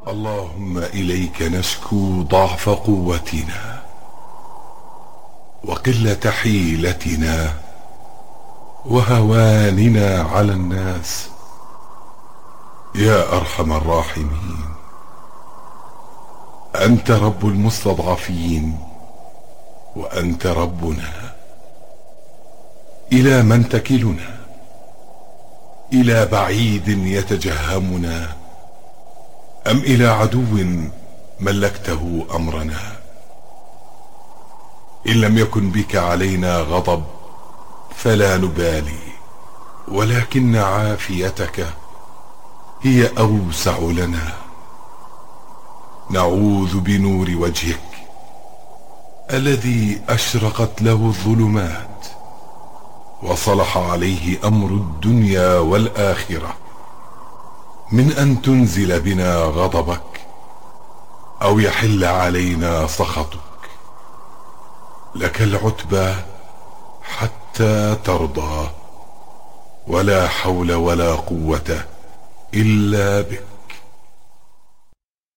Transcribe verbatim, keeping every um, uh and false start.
اللهم إليك نشكو ضعف قوتنا وقلة حيلتنا وهواننا على الناس يا أرحم الراحمين. أنت رب المستضعفين وأنت ربنا. إلى من تكلنا؟ إلى بعيد يتجهمنا أم إلى عدو ملكته أمرنا؟ إن لم يكن بك علينا غضب فلا نبالي، ولكن عافيتك هي أوسع لنا. نعوذ بنور وجهك الذي أشرقت له الظلمات وصلح عليه أمر الدنيا والآخرة من أن تنزل بنا غضبك أو يحل علينا سخطك. لك العتبى حتى ترضى، ولا حول ولا قوة إلا بك.